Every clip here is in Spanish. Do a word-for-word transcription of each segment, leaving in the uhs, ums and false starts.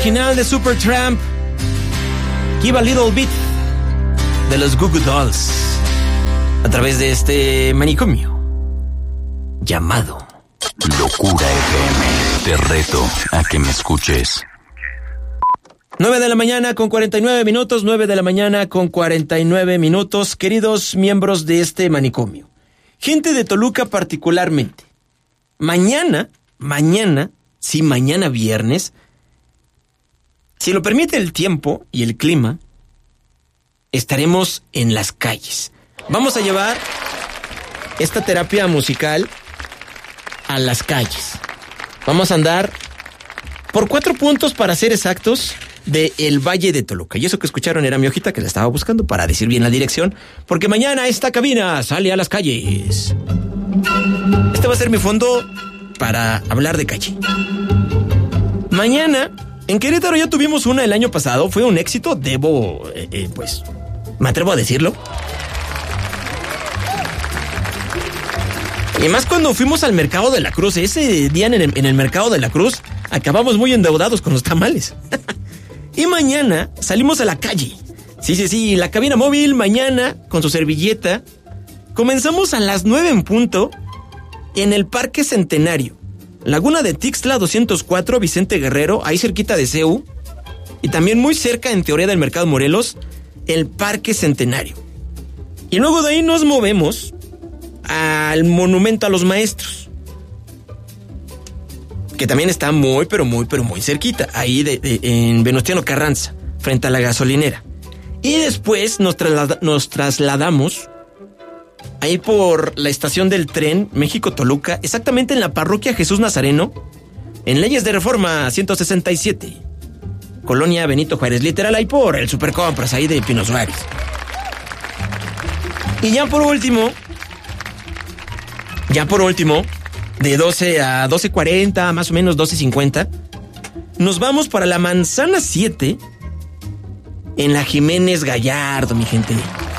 Original de Supertramp. Give a Little Bit de los Goo Goo Dolls. A través de este manicomio llamado Locura F M. Te reto a que me escuches. nueve de la mañana con cuarenta y nueve minutos, nueve de la mañana con cuarenta y nueve minutos, queridos miembros de este manicomio. Gente de Toluca particularmente. Mañana, mañana, sí, mañana viernes, si lo permite el tiempo y el clima, estaremos en las calles. Vamos a llevar esta terapia musical a las calles. Vamos a andar por cuatro puntos, para ser exactos, de el Valle de Toluca. Y eso que escucharon era mi hojita, que la estaba buscando para decir bien la dirección, porque mañana esta cabina sale a las calles. Este va a ser mi fondo para hablar de calle. Mañana, en Querétaro ya tuvimos una el año pasado, fue un éxito, debo, eh, eh, pues, me atrevo a decirlo. Y más cuando fuimos al Mercado de la Cruz. Ese día en el, en el Mercado de la Cruz acabamos muy endeudados con los tamales. Y mañana salimos a la calle. Sí, sí, sí, la cabina móvil mañana con su servilleta. Comenzamos a las nueve en punto en el Parque Centenario. Laguna de Tixtla doscientos cuatro, Vicente Guerrero, ahí cerquita de C U. Y también muy cerca, en teoría, del Mercado Morelos, el Parque Centenario. Y luego de ahí nos movemos al Monumento a los Maestros, que también está muy, pero muy, pero muy cerquita, ahí de, de, en Venustiano Carranza, frente a la gasolinera. Y después nos, traslada, nos trasladamos ahí por la estación del tren México-Toluca, exactamente en la parroquia Jesús Nazareno, en Leyes de Reforma ciento sesenta y siete, Colonia Benito Juárez, literal ahí por el Supercompras, ahí de Pino Suárez. Y ya por último, ya por último, de doce a doce cuarenta, más o menos doce cincuenta, nos vamos para la Manzana siete, en la Jiménez Gallardo, mi gente.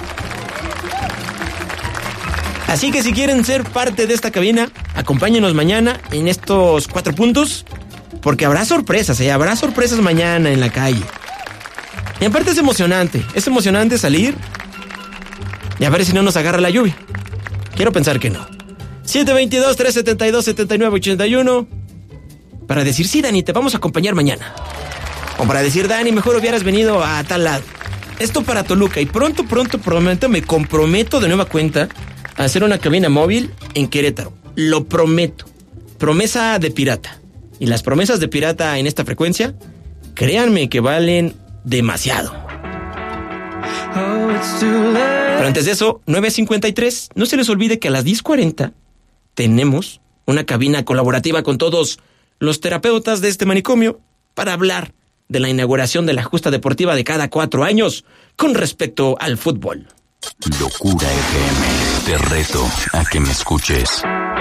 Así que si quieren ser parte de esta cabina, acompáñenos mañana en estos cuatro puntos, porque habrá sorpresas, ¿eh? Habrá sorpresas mañana en la calle. Y aparte es emocionante, es emocionante salir y a ver si no nos agarra la lluvia. Quiero pensar que no. siete veintidós, trescientos setenta y dos, setenta y nueve ochenta y uno, para decir, sí, Dani, te vamos a acompañar mañana. O para decir, Dani, mejor hubieras venido a tal lado. Esto para Toluca. Y pronto, pronto, prometo, me comprometo de nueva cuenta a hacer una cabina móvil en Querétaro. Lo prometo. Promesa de pirata. Y las promesas de pirata en esta frecuencia, créanme que valen demasiado. Pero antes de eso, nueve cincuenta y tres, no se les olvide que a las diez cuarenta tenemos una cabina colaborativa con todos los terapeutas de este manicomio para hablar de la inauguración de la justa deportiva de cada cuatro años con respecto al fútbol. Locura F M. Te reto a que me escuches.